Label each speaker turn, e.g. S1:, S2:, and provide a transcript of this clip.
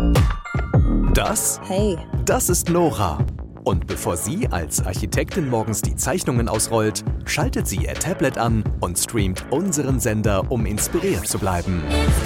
S1: Hey.
S2: Das ist Nora. Und bevor sie als Architektin morgens die Zeichnungen ausrollt, schaltet sie ihr Tablet an und streamt unseren Sender, um inspiriert zu bleiben.